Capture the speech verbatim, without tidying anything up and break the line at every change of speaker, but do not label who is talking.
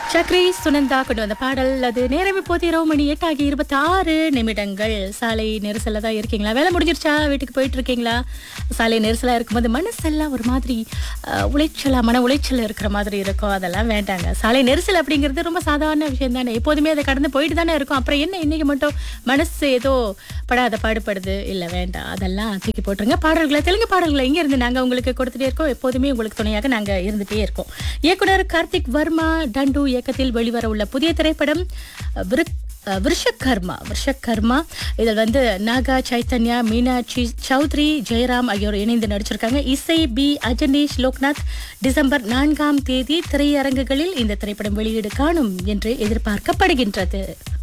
சக்ரி சுனந்தா கொண்டு வந்த பாடல். அது நேரம் இப்போது இரவு மணி எட்டாகி இருபத்தி ஆறு நிமிடங்கள். சாலை நெரிசல்ல தான் இருக்கீங்களா? வேலை முடிஞ்சிருச்சா? வீட்டுக்கு போயிட்டு இருக்கீங்களா? சாலை நெரிசலா இருக்கும்போது மனசெல்லாம் ஒரு மாதிரி அஹ், உளைச்சலா மன உளைச்சல் இருக்கிற மாதிரி இருக்கும். அதெல்லாம் வேண்டாங்க. சாலை நெரிசல் அப்படிங்கிறது ரொம்ப சாதாரண விஷயம் தானே. எப்போதுமே அதை கடந்து போயிட்டு தானே இருக்கும். அப்புறம் என்ன இன்னைக்கு மட்டும் மனசு ஏதோ படாத பாடுபடுது? இல்ல வேண்டாம், அதெல்லாம் தூக்கி போட்டுருங்க. பாடல்களை தெலுங்கு பாடல்களை இங்க இருந்து நாங்க உங்களுக்கு கொடுத்துட்டே இருக்கோம். எப்போதுமே உங்களுக்கு துணையாக நாங்க இருந்துட்டே இருக்கோம். இயக்குனர் கார்த்திக் வர்மா டண்டு இயக்கத்தில் வெளிவர உள்ள புதிய திரைப்படம் விருக்- அஹ் விருஷகர்மா விருஷகர்மா இதில் வந்து நாகா சைத்தன்யா, மீனாட்சி சௌத்ரி, ஜெயராம் ஆகியோர் இணைந்து நடிச்சிருக்காங்க. இசை பி அஜனீஷ் லோக்நாத். டிசம்பர் நான்காம் தேதி திரையரங்குகளில் இந்த திரைப்படம் வெளியீடு காணும் என்று எதிர்பார்க்கப்படுகின்றது.